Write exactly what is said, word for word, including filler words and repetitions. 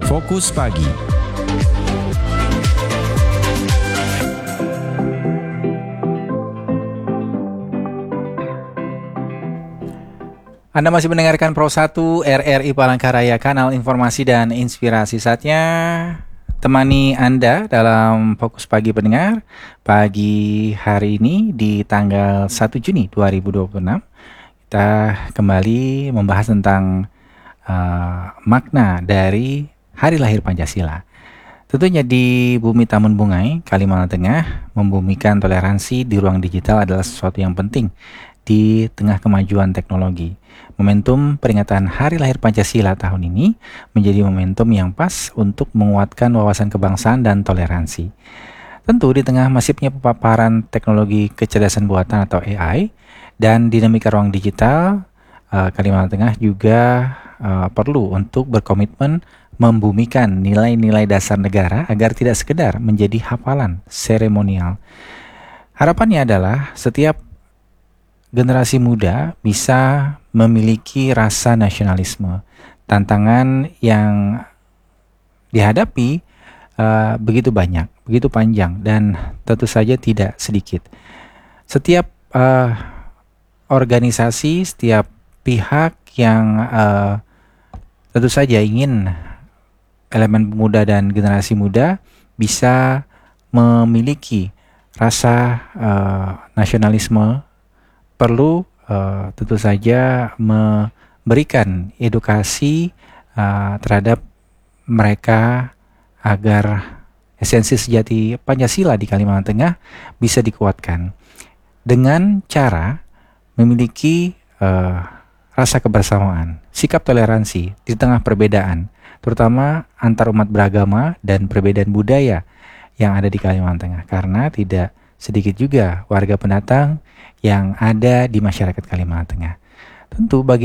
Fokus Pagi. Anda masih mendengarkan Pro satu R R I Palangkaraya, kanal informasi dan inspirasi. Saatnya temani Anda dalam Fokus Pagi pendengar. Pagi hari ini di tanggal satu Juni dua ribu dua puluh enam, kita kembali membahas tentang uh, makna dari Hari Lahir Pancasila. Tentunya di Bumi Taman Bungai, Kalimantan Tengah, membumikan toleransi di ruang digital adalah sesuatu yang penting di tengah kemajuan teknologi. Momentum peringatan Hari Lahir Pancasila tahun ini menjadi momentum yang pas untuk menguatkan wawasan kebangsaan dan toleransi. Tentu di tengah masifnya paparan teknologi kecerdasan buatan atau A I dan dinamika ruang digital, uh, Kalimantan Tengah juga uh, perlu untuk berkomitmen membumikan nilai-nilai dasar negara agar tidak sekedar menjadi hafalan seremonial. Harapannya adalah setiap generasi muda bisa memiliki rasa nasionalisme. Tantangan yang dihadapi uh, begitu banyak, begitu panjang, dan tentu saja tidak sedikit. Setiap uh, organisasi, setiap pihak yang uh, tentu saja ingin elemen pemuda dan generasi muda bisa memiliki rasa uh, nasionalisme, perlu uh, tentu saja memberikan edukasi uh, terhadap mereka agar esensi sejati Pancasila di Kalimantan Tengah bisa dikuatkan dengan cara memiliki uh, rasa kebersamaan, sikap toleransi di tengah perbedaan, terutama antar umat beragama dan perbedaan budaya yang ada di Kalimantan Tengah, karena tidak sedikit juga warga pendatang yang ada di masyarakat Kalimantan Tengah. Tentu bagi